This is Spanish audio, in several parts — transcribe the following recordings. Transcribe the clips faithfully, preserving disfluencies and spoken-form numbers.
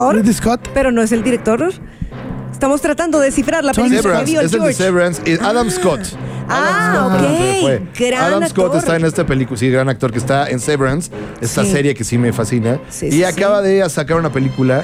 Ridley Scott. Pero no es el director. Estamos tratando de descifrar la película que Severance, vio es el de George. Severance. y Adam Scott. Ah, Adam Scott, ok. se fue. Gran Adam Scott actor. está en esta película, sí, gran actor que está en Severance, esta Sí. serie que sí me fascina. Sí, y sí, acaba sí. de sacar una película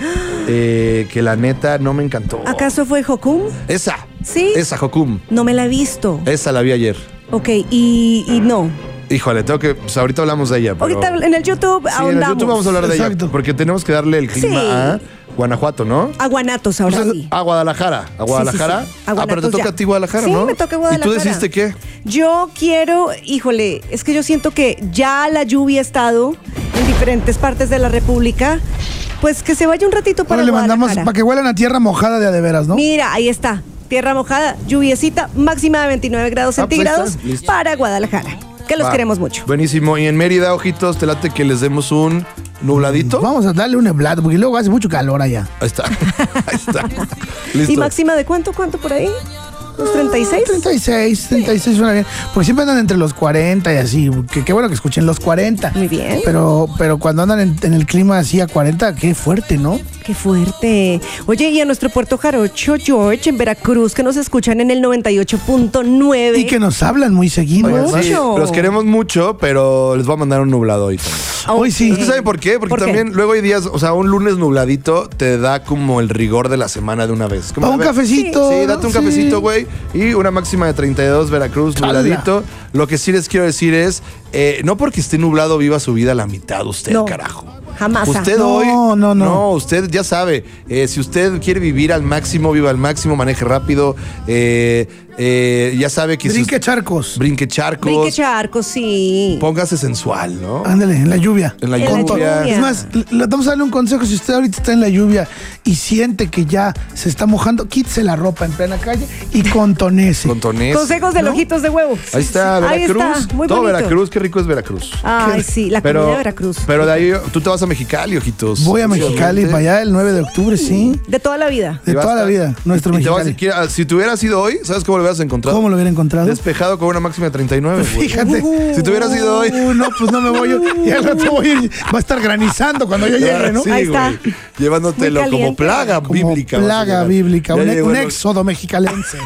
eh, que la neta no me encantó. ¿Acaso fue Hokum? Esa. Sí. Esa, Hokum. No me la he visto. Esa la vi ayer. Ok, y, y no. Híjole, tengo que. Pues ahorita hablamos de ella. Pero, Ahorita en el YouTube sí, en el ahondamos. YouTube vamos a hablar de Exacto. ella. Porque tenemos que darle el clima Sí. a Guanajuato, ¿no? A Guanatos ahora sí. A Guadalajara. A Guadalajara. Sí, sí, sí. A Ah, pero te Guanatos toca ya. a ti Guadalajara, Sí, ¿no? me toca ¿Y Guadalajara. tú decidiste qué? Yo quiero, híjole, es que yo siento que ya la lluvia ha estado en diferentes partes de la República. Pues que se vaya un ratito para Ahora le mandamos Guadalajara. para que huelan a tierra mojada de a de veras, ¿no? Mira, ahí está. Tierra mojada, lluviecita, máxima de veintinueve grados Ah, pues ahí está. centígrados Listo. para Guadalajara. Que los Va. queremos mucho. Buenísimo. Y en Mérida, ojitos, te late que les demos un nubladito. Vamos a darle un neblado, porque luego hace mucho calor allá. Ahí está. Ahí está. Listo. ¿Y máxima de cuánto? ¿Cuánto por ahí? ¿Unos treinta y seis? treinta y seis, treinta y seis suena bien. Porque siempre andan entre los cuarenta y así. Que qué bueno que escuchen los cuarenta. Muy bien. Pero, pero cuando andan en, en el clima así a cuarenta, qué fuerte, ¿no? Qué fuerte. Oye, y a nuestro Puerto Jarocho, George, en Veracruz, que nos escuchan en el noventa y ocho punto nueve. Y que nos hablan muy seguido. Oigan, mucho. sí, los queremos mucho, pero les voy a mandar un nublado hoy también. Hoy sí. ¿Usted sabe por qué? Porque ¿Por qué? también luego hay días, o sea, un lunes nubladito te da como el rigor de la semana de una vez. Como, Pa' a un ver, cafecito. Sí, date un Sí. cafecito, güey. Y una máxima de treinta y dos, Veracruz, Chala. nubladito. Lo que sí les quiero decir es, eh, no porque esté nublado viva su vida a la mitad usted, No. carajo. Jamás. Usted No, hoy. no, no. No, usted ya sabe. eh, si usted quiere vivir al máximo, viva al máximo, maneje rápido. eh, eh, ya sabe que si Brinque usted- charcos. brinque charcos. Brinque charco, sí. Póngase sensual, ¿no? Ándale, en la lluvia. En la En la lluvia. lluvia. Es más, le vamos a darle un consejo. Si usted ahorita está en la lluvia y siente que ya se está mojando, quítese la ropa en plena calle y contonece. Con tonés. Consejos de ¿No? ojitos de huevo. Ahí está, Ahí Veracruz. está, muy Todo bonito. Veracruz, qué rico es Veracruz. Ay, sí, la comida de Veracruz. Pero de ahí tú te vas a Mexicali, ojitos. Voy a Mexicali para allá el nueve de octubre, sí. De toda la vida. De Y vas toda la a- vida, nuestro y te vas, Mexicali. si, quiera- si te hubieras ido hoy, ¿sabes cómo lo hubieras encontrado? ¿Cómo lo hubiera encontrado? Despejado con una máxima de treinta y nueve. güey. Fíjate. Si te hubieras ido hoy. Uh, no, pues no me voy yo. Y al rato voy a ir. Va a estar granizando cuando yo llegue, ¿no? Sí, Ahí está. güey. Llevándotelo Muy como caliente. plaga Como bíblica. vas a plaga llegar. bíblica. Ya Un, llegó un el- éxodo mexicalense.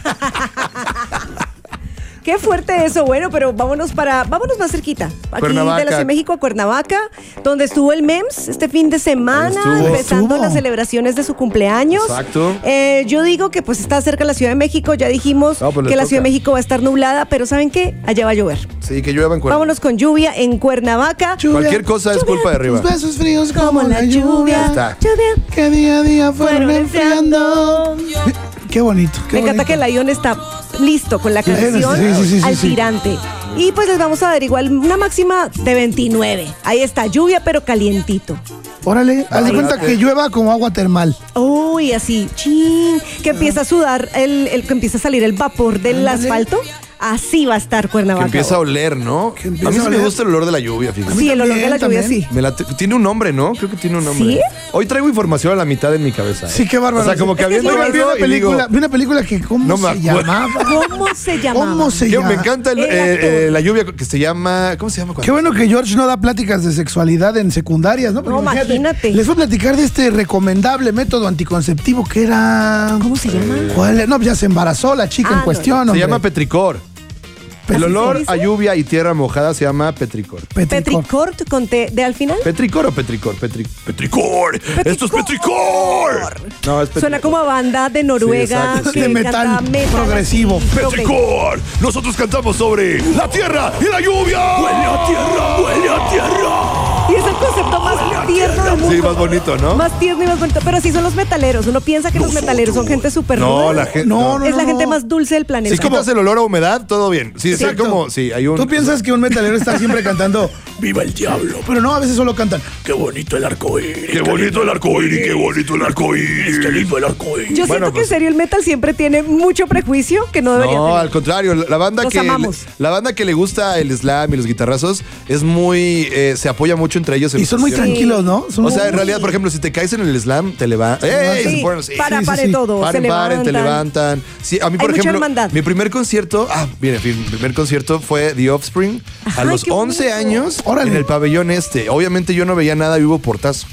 Qué fuerte eso, bueno, pero vámonos para, vámonos más cerquita. Aquí Cuernavaca. de la Ciudad de México a Cuernavaca, donde estuvo el M E M S este fin de semana, Estuvo. empezando Estuvo. las celebraciones de su cumpleaños. Exacto. Eh, yo digo que pues está cerca la Ciudad de México, ya dijimos No, pues le que la toca. Ciudad de México va a estar nublada, pero ¿saben qué? Allá va a llover. Sí, que llueva en Cuernavaca. Vámonos con lluvia en Cuernavaca. Cualquier cosa es culpa de arriba. Tus besos fríos como, Como la lluvia, está. lluvia, Que día a día fueron, fueron enfriando. enfriando. Qué bonito. Qué Me encanta bonito. que Lion está listo con la Lion, canción sí, sí, sí, sí, al sí. tirante. Y pues les vamos a dar igual una máxima de veintinueve. Ahí está, lluvia pero calientito. Órale, haz de Ay. cuenta que llueva como agua termal. Uy, así, chin, que empieza a sudar, el, el- que empieza a salir el vapor del Ándale. asfalto. Así va a estar Que Cuernavaca. empieza a oler, ¿no? Que empieza A mí a sí me oler. gusta el olor de la lluvia, fíjate. Sí, el olor de la También, lluvia, sí. Me late- tiene un nombre, ¿no? Creo que tiene un nombre. ¿Sí? Hoy traigo información a la mitad en mi cabeza. ¿eh? Sí, qué bárbaro. O sea, como que Es que habiendo es Oigan, vi algo una y digo, película, vi una película que ¿cómo No me se acuerdo. llamaba? ¿Cómo se llamaba? ¿Cómo se que llama? me encanta el- El eh, actor. eh, la lluvia que se llama. ¿Cómo se llama? Qué bueno que George no da pláticas de sexualidad en secundarias, ¿no? Porque No, imagínate. Les voy a platicar de este recomendable método anticonceptivo que era... ¿Cómo se llama? ¿Cuál es? No, ya se embarazó la chica Ah, en no. cuestión, Se hombre. llama petricor. El ¿Así se olor dice? a lluvia y tierra mojada se llama petricor. Petricor. Petricort con T de al final. ¿Petricor o petricor? Petri- ¡Petricor! ¡Esto es petricor! No, es petricor. Suena como a banda de Noruega exacto, sí. que De metal canta metal progresivo. así, progresivo. ¡Petricor! Nosotros cantamos sobre la tierra y la lluvia. ¡Huele a tierra! ¡Huele a tierra! Y es el concepto más tierno del mundo. Sí, más bonito, ¿no? Más tierno y más bonito. Pero sí son los metaleros. Uno piensa que los metaleros son gente súper No, ruda. la gente. No, no, Es la no. gente más dulce del planeta. Si quitas el olor a humedad, todo bien. Sí, sí, Exacto. como. Sí, hay un. Tú piensas que un metalero está siempre cantando ¡Viva el diablo! Pero no, a veces solo cantan ¡Qué bonito el arcoíris! ¡Qué bonito el arcoíris! ¡Qué bonito el arcoíris! ¡Qué lindo el arcoíris! Yo Bueno, siento que pues- en serio el metal siempre tiene mucho prejuicio que no debería No, tener. al contrario, la banda Los que amamos. la banda que le gusta el slam y los guitarrazos es muy eh, se apoya mucho entre ellos en Y son muy canciones. tranquilos, ¿no? Son O muy- sea, en realidad, por ejemplo, si te caes en el slam, te levantan. ¡Ey! Sí, Se ponen así. para, Sí, sí, para sí. todo. Paren, se paren, te levantan. levantan. Sí, a mí, por Hay mucha ejemplo, hermandad. mi primer concierto, ah, mire, mi primer concierto fue The Offspring a Ay, los qué once bonito. años Órale. en el pabellón este. Obviamente yo no veía nada y hubo portazo.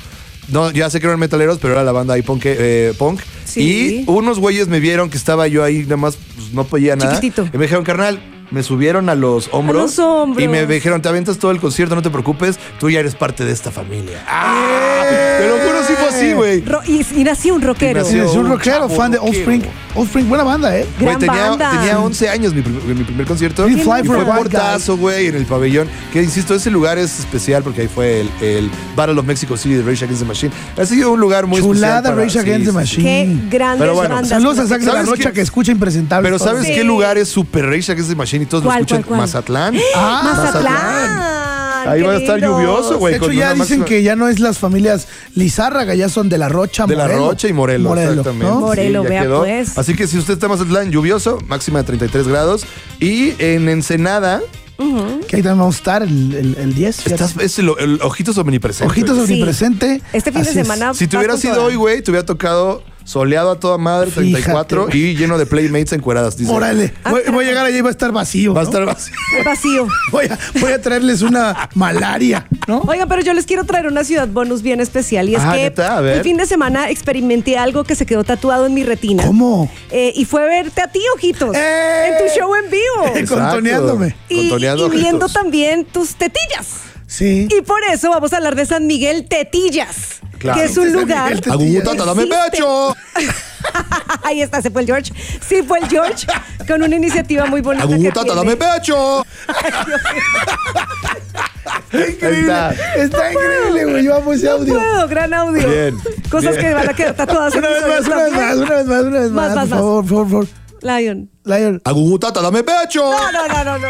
no, ya sé que eran metaleros, pero era la banda ahí punk, eh, punk. Sí. Y unos güeyes me vieron que estaba yo ahí, nada más, pues, no podía nada. Chiquitito. Y me dijeron, carnal, me subieron a los hombros. A los hombros. Y me dijeron, te aventas todo el concierto, no te preocupes, tú ya eres parte de esta familia. ¡Ah! Te lo juro, sí fue así, güey. Ro- y, y nació un rockero. Y Sí, nació- es un rockero, chavo fan de Offspring. rockero. Offspring, buena banda, ¿eh? Güey, Gran tenía, banda. tenía once años mi, prim- mi primer concierto. Sí, Fly y for fue a White portazo, güey, en el pabellón. Que insisto, ese lugar es especial porque ahí fue el, el Battle of Mexico City de Rage Against the Machine. Ha sido un lugar muy Chulada, especial. para- Rage Against sí, the sí. Machine. Qué grandes Pero bueno, bandas. Saludos a Zack de la ¿Sabes Rocha qué? que escucha Impresentables. Pero ¿sabes Sí. qué lugar es super Rage Against the Machine y todos ¿Cuál, lo escuchan? cuál, cuál? Mazatlán. Ah, Mazatlán. Ahí qué va a estar lindos. lluvioso, güey. De hecho, con ya una dicen máxima- que ya no es las familias Lizárraga, ya son de la Rocha, De la Morelos. Rocha y Morelos, exactamente. ¿no? Morelos, ya vea, quedó. pues. Así que si usted está en Mazatlán, lluvioso, máxima de treinta y tres grados. Y en Ensenada, Que ahí también vamos a estar el, el, el diez. fíjate. estás, es el, el ojitos omnipresente. Ojitos güey. Sí. omnipresente. Este fin de Así es. semana. Si te va hubiera con sido toda. hoy, güey, te hubiera tocado soleado a toda madre, treinta y cuatro, Fíjate. y lleno de playmates encueradas. Dice. Órale. Voy, voy a llegar allá y va a estar vacío. Va a ¿no? estar vacío. Vacío. Voy a, voy a traerles una malaria, ¿no? Oigan, pero yo les quiero traer una ciudad bonus bien especial. Y es Ah, que ¿neta? A ver. el fin de semana experimenté algo que se quedó tatuado en mi retina. ¿Cómo? Eh, y fue verte a ti, Ojitos. ¡Eh! En tu show en vivo. Exacto. Contoneándome. Y, Contoneando y viendo ojitos. también tus tetillas. Sí. Y por eso vamos a hablar de San Miguel Tetillas. Claro. Que es un San lugar. Miguel Tetillas. Agutata, dame Existe. pecho. Ahí está, se fue el George. Sí, fue el George con una iniciativa muy bonita. que Agutata, tiene. dame pecho. Está increíble. está. Está, increíble, güey. Yo amo ese No audio. puedo, gran audio. Bien, Cosas bien. que van a quedar tatuadas en Una mis vez más, oídos una vez también. más, una vez más, una vez Más, más. más, Por más. favor, por favor. Lion. Lion. Agutata, dame pecho. No, no, no, no, no.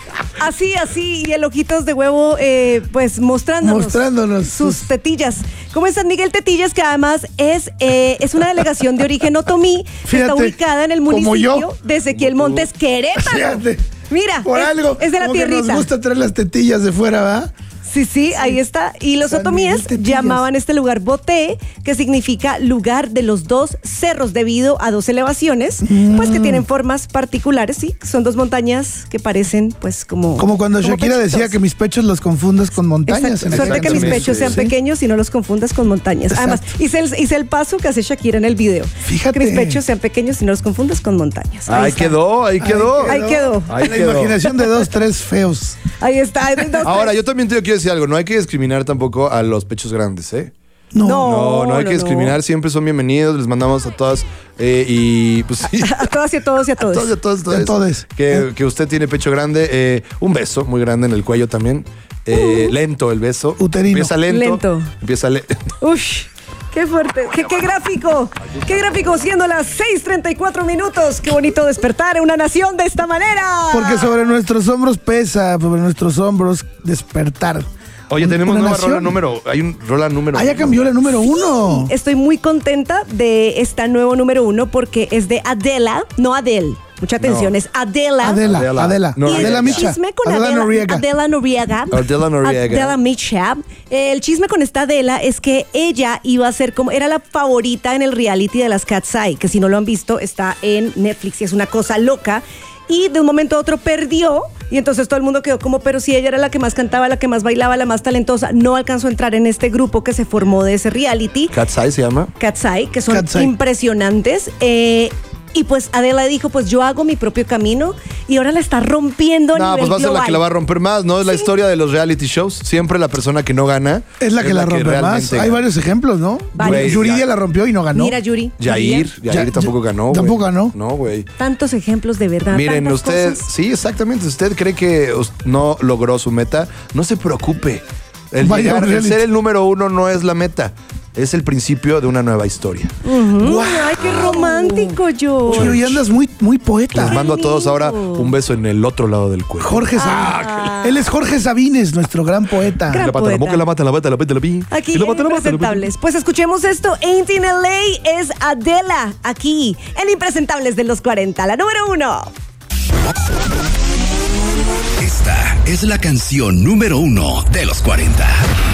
Así, así, y el ojitos de huevo, eh, pues mostrándonos, Mostrándonos sus sus- tetillas. Como es San Miguel Tetillas, que además es, eh, es una delegación de origen otomí, que está Fíjate, ubicada en el como municipio yo. de Ezequiel Montes, Querétaro. Fíjate. Mira, Por es, algo. es de la como que tierrita. nos gusta traer las tetillas de fuera, ¿verdad? Sí, sí, ahí está. Y los San otomíes Miguel Tetillas. llamaban este lugar Boté, que significa lugar de los dos cerros debido a dos elevaciones, pues que tienen formas particulares, sí. Son dos montañas que parecen pues como... Como cuando como Shakira pechitos. decía que mis pechos los confundas con montañas. Exacto. en Suerte que mis Exactamente. pechos sean Sí. pequeños y no los confundas con montañas. Además, hice el, hice el paso que hace Shakira en el video. Fíjate. Que mis pechos sean pequeños y no los confundas con montañas. Ahí está. quedó, ahí quedó. Ahí quedó. Ahí la quedó. imaginación de dos, tres feos. Ahí está. Ahí está. Ahora, yo también te quiero decir algo. No hay que discriminar tampoco a los pechos grandes, ¿eh? No. No. No, no hay que no, discriminar. Siempre son bienvenidos. Les mandamos a todas. eh, y pues sí. A todas y a todos y a todos. A todos, a todos, a todos. A todos. Que, que usted tiene pecho grande. eh, un beso muy grande en el cuello también. Eh, lento el beso. Uterino. Empieza lento. Lento. Empieza lento. Ush, qué fuerte, qué, qué gráfico, qué gráfico, siendo las seis treinta y cuatro minutos. Qué bonito despertar en una nación de esta manera. Porque sobre nuestros hombros pesa, sobre nuestros hombros despertar. Oye, tenemos Una nueva nación. rola número. Hay un rola número. Ah, ya uno. cambió la número uno. Estoy muy contenta de esta nuevo número uno porque es de Adela, no Adele. Mucha atención, No. es Adela. Adela, Adela. Adela. No, Y el Adela Micha. chisme con Adela Adela, Noriega. Adela Noriega. Adela Noriega. Adela Micha. El chisme con esta Adela es que ella iba a ser como, era la favorita en el reality de las Cat's Eye, que si no lo han visto está en Netflix y es una cosa loca. Y de un momento a otro perdió. Y entonces todo el mundo quedó como, pero si ella era la que más cantaba, la que más bailaba, la más talentosa, no alcanzó a entrar en este grupo que se formó de ese reality. Cat's Eye se llama. Cat's Eye, que son Cat's Eye. impresionantes. Eh, y pues Adela dijo, pues yo hago mi propio camino y ahora la está rompiendo a No, nivel pues va a ser la global. que la va a romper más, ¿no? Es la Sí. historia de los reality shows. Siempre la persona que no gana Es la que la rompe más. realmente Hay gana. varios ejemplos, ¿no? Varios. Yuridia la rompió y no ganó. Mira, Yuri. Yair, Yuridia. Yair Ya- tampoco ya- ganó. güey. ¿tampoco ganó? No, güey. Tantos ejemplos de verdad. Miren, tantas usted, cosas. sí, exactamente. Si usted cree que us- no logró su meta, no se preocupe. El, Vaya llegar- el reality. ser el número uno no es la meta, es el principio de una nueva historia. Ujú. Ay, qué romántico, George. Oye, hoy andas muy, muy poeta. Les mando a todos lindo. ahora un beso en el otro lado del cuello. Jorge Sabines. Él es Jorge Sabines, nuestro gran poeta. Gran La pata, la poeta. boca, la mata, la bata, la pata, la pi. Aquí Y la en pata, la pata, la pata. Impresentables. Pues escuchemos esto. Ain't in L A es Adela. Aquí en Impresentables de los cuarenta. La número uno. Esta es la canción número uno de los cuarenta.